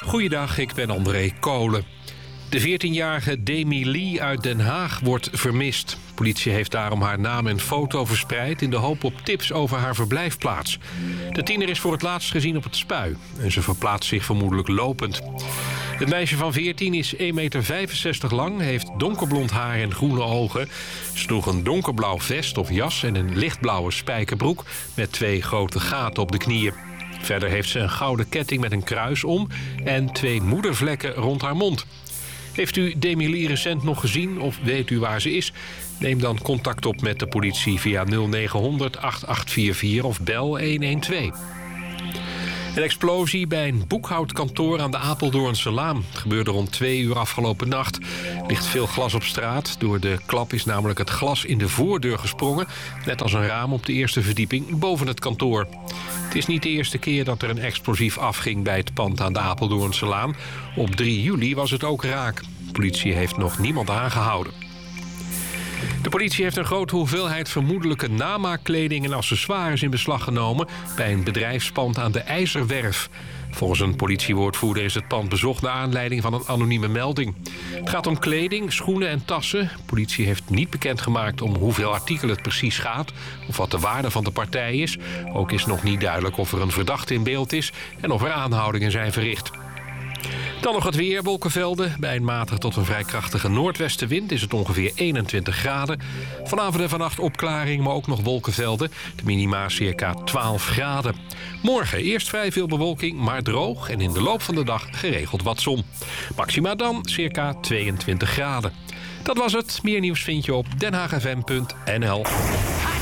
Goeiedag, ik ben André Kolen. De 14-jarige Demi Lee uit Den Haag wordt vermist. Politie heeft daarom haar naam en foto verspreid in de hoop op tips over haar verblijfplaats. De tiener is voor het laatst gezien op het Spui en ze verplaatst zich vermoedelijk lopend. Het meisje van 14 is 1,65 meter lang, heeft donkerblond haar en groene ogen. Ze droeg een donkerblauw vest of jas en een lichtblauwe spijkerbroek met 2 grote gaten op de knieën. Verder heeft ze een gouden ketting met een kruis om en 2 moedervlekken rond haar mond. Heeft u Demi Lee recent nog gezien of weet u waar ze is? Neem dan contact op met de politie via 0900 8844 of bel 112. Een explosie bij een boekhoudkantoor aan de Apeldoornse Laan. Het gebeurde rond 2 uur afgelopen nacht. Er ligt veel glas op straat. Door de klap is namelijk het glas in de voordeur gesprongen. Net als een raam op de eerste verdieping boven het kantoor. Het is niet de eerste keer dat er een explosief afging bij het pand aan de Apeldoornse Laan. Op 3 juli was het ook raak. De politie heeft nog niemand aangehouden. De politie heeft een grote hoeveelheid vermoedelijke namaakkleding en accessoires in beslag genomen bij een bedrijfspand aan de IJzerwerf. Volgens een politiewoordvoerder is het pand bezocht naar aanleiding van een anonieme melding. Het gaat om kleding, schoenen en tassen. De politie heeft niet bekendgemaakt om hoeveel artikelen het precies gaat of wat de waarde van de partij is. Ook is nog niet duidelijk of er een verdachte in beeld is en of er aanhoudingen zijn verricht. Dan nog het weer, wolkenvelden. Bij een matige tot een vrij krachtige noordwestenwind is het ongeveer 21 graden. Vanavond en vannacht opklaring, maar ook nog wolkenvelden. De minima circa 12 graden. Morgen eerst vrij veel bewolking, maar droog. En in de loop van de dag geregeld wat zon. Maxima dan circa 22 graden. Dat was het. Meer nieuws vind je op denhaagfm.nl.